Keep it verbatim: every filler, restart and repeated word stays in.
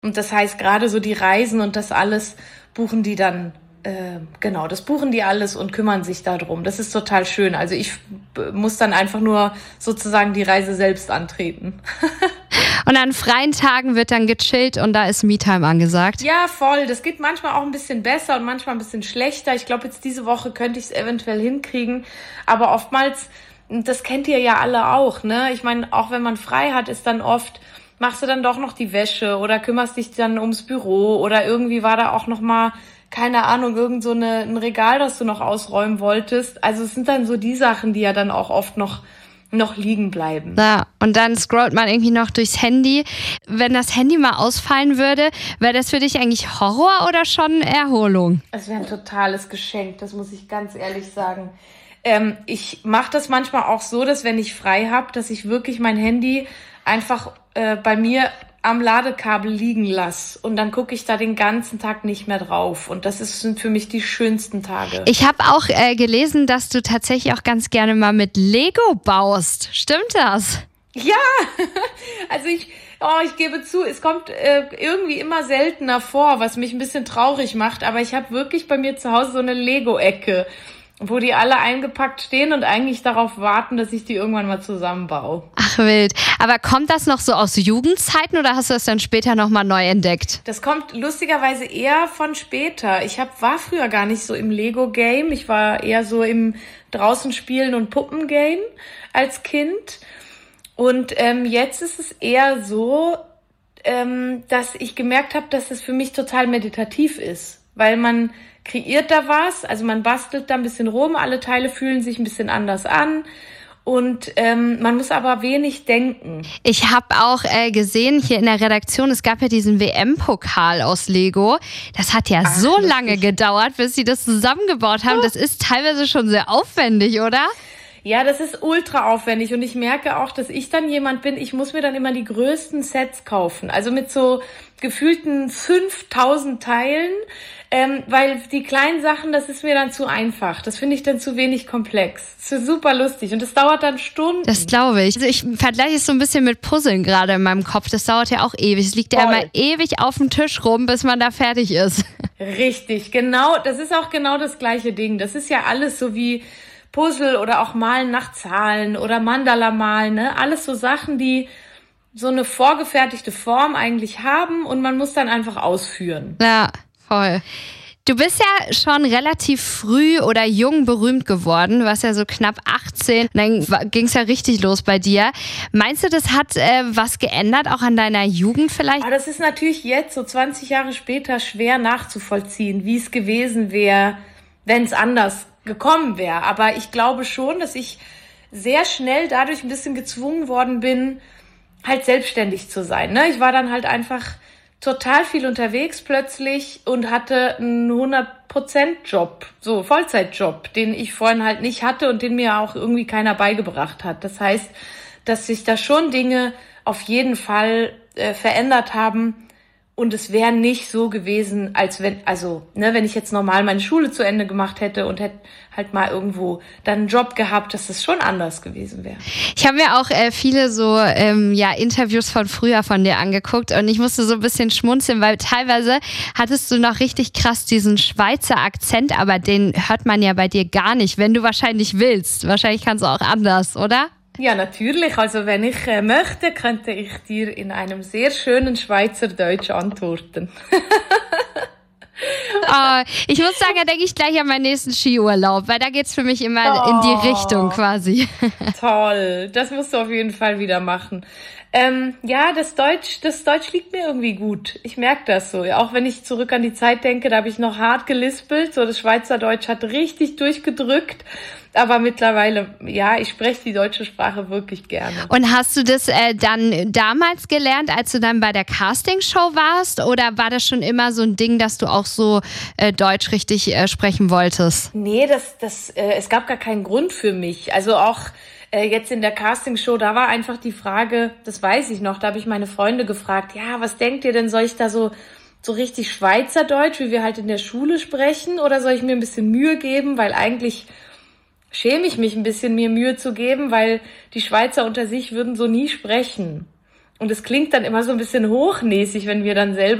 Und das heißt, gerade so die Reisen und das alles buchen die dann, äh, genau, das buchen die alles und kümmern sich darum. Das ist total schön. Also ich b- muss dann einfach nur sozusagen die Reise selbst antreten. Und an freien Tagen wird dann gechillt und da ist Me-Time angesagt. Ja, voll. Das geht manchmal auch ein bisschen besser und manchmal ein bisschen schlechter. Ich glaube, jetzt diese Woche könnte ich es eventuell hinkriegen. Aber oftmals, das kennt ihr ja alle auch, ne? Ich meine, auch wenn man frei hat, ist dann oft, machst du dann doch noch die Wäsche oder kümmerst dich dann ums Büro oder irgendwie war da auch noch mal, keine Ahnung, irgend so eine, ein Regal, das du noch ausräumen wolltest. Also es sind dann so die Sachen, die ja dann auch oft noch noch liegen bleiben. Ja, und dann scrollt man irgendwie noch durchs Handy. Wenn das Handy mal ausfallen würde, wäre das für dich eigentlich Horror oder schon Erholung? Es wäre ein totales Geschenk, das muss ich ganz ehrlich sagen. Ähm, ich mache das manchmal auch so, dass wenn ich frei habe, dass ich wirklich mein Handy einfach äh, bei mir am Ladekabel liegen lasse und dann gucke ich da den ganzen Tag nicht mehr drauf und das ist, sind für mich die schönsten Tage. Ich habe auch äh, gelesen, dass du tatsächlich auch ganz gerne mal mit Lego baust. Stimmt das? Ja, also ich, oh, ich gebe zu, es kommt äh, irgendwie immer seltener vor, was mich ein bisschen traurig macht, aber ich habe wirklich bei mir zu Hause so eine Lego-Ecke, wo die alle eingepackt stehen und eigentlich darauf warten, dass ich die irgendwann mal zusammenbaue. Ach wild. Aber kommt das noch so aus Jugendzeiten oder hast du das dann später nochmal neu entdeckt? Das kommt lustigerweise eher von später. Ich hab, war früher gar nicht so im Lego-Game. Ich war eher so im draußen spielen und Puppen-Game als Kind. Und ähm, jetzt ist es eher so, ähm, dass ich gemerkt habe, dass es für mich total meditativ ist. Weil man kreiert da was, also man bastelt da ein bisschen rum, alle Teile fühlen sich ein bisschen anders an und ähm, man muss aber wenig denken. Ich habe auch äh, gesehen hier in der Redaktion, es gab ja diesen W M-Pokal aus Lego. Das hat ja Ach, so lustig. lange gedauert, bis sie das zusammengebaut haben. Das ist teilweise schon sehr aufwendig, oder? Ja, das ist ultra aufwendig und ich merke auch, dass ich dann jemand bin, ich muss mir dann immer die größten Sets kaufen. Also mit so gefühlten fünftausend Teilen, ähm, weil die kleinen Sachen, das ist mir dann zu einfach. Das finde ich dann zu wenig komplex. Das ist super lustig und das dauert dann Stunden. Das glaube ich. Also ich vergleiche es so ein bisschen mit Puzzeln gerade in meinem Kopf. Das dauert ja auch ewig. Es liegt ja immer ewig auf dem Tisch rum, bis man da fertig ist. Richtig, genau. Das ist auch genau das gleiche Ding. Das ist ja alles so wie Puzzle oder auch Malen nach Zahlen oder Mandala malen, ne? Alles so Sachen, die so eine vorgefertigte Form eigentlich haben und man muss dann einfach ausführen. Ja, voll. Du bist ja schon relativ früh oder jung berühmt geworden. Du warst ja so knapp achtzehn. Dann ging es ja richtig los bei dir. Meinst du, das hat äh, was geändert, auch an deiner Jugend vielleicht? Aber das ist natürlich jetzt, so zwanzig Jahre später, schwer nachzuvollziehen, wie es gewesen wäre, wenn es anders gekommen wäre. Aber ich glaube schon, dass ich sehr schnell dadurch ein bisschen gezwungen worden bin, halt selbstständig zu sein. Ne? Ich war dann halt einfach total viel unterwegs plötzlich und hatte einen hundert Prozent Job, so Vollzeitjob, den ich vorhin halt nicht hatte und den mir auch irgendwie keiner beigebracht hat. Das heißt, dass sich da schon Dinge auf jeden Fall äh, verändert haben. Und es wäre nicht so gewesen, als wenn, also, ne, wenn ich jetzt normal meine Schule zu Ende gemacht hätte und hätte halt mal irgendwo dann einen Job gehabt, dass es schon anders gewesen wäre. Ich habe mir auch äh, viele so ähm, ja Interviews von früher von dir angeguckt und ich musste so ein bisschen schmunzeln, weil teilweise hattest du noch richtig krass diesen Schweizer Akzent, aber den hört man ja bei dir gar nicht, wenn du wahrscheinlich willst. Wahrscheinlich kannst du auch anders, oder? Ja, natürlich. Also wenn ich äh, möchte, könnte ich dir in einem sehr schönen Schweizerdeutsch antworten. Oh, ich muss sagen, da denke ich gleich an meinen nächsten Skiurlaub, weil da geht's für mich immer oh, in die Richtung quasi. Toll, das musst du auf jeden Fall wieder machen. Ähm, ja, das Deutsch, das Deutsch liegt mir irgendwie gut. Ich merke das so. Auch wenn ich zurück an die Zeit denke, da habe ich noch hart gelispelt. So das Schweizerdeutsch hat richtig durchgedrückt. Aber mittlerweile, ja, ich spreche die deutsche Sprache wirklich gerne. Und hast du das äh, dann damals gelernt, als du dann bei der Castingshow warst? Oder war das schon immer so ein Ding, dass du auch so äh, Deutsch richtig äh, sprechen wolltest? Nee, das, das, äh, es gab gar keinen Grund für mich. Also auch äh, jetzt in der Castingshow, da war einfach die Frage, das weiß ich noch, da habe ich meine Freunde gefragt, ja, was denkt ihr denn, soll ich da so so richtig Schweizerdeutsch, wie wir halt in der Schule sprechen? Oder soll ich mir ein bisschen Mühe geben, weil eigentlich schäme ich mich ein bisschen, mir Mühe zu geben, weil die Schweizer unter sich würden so nie sprechen. Und es klingt dann immer so ein bisschen hochnäsig, wenn wir dann selber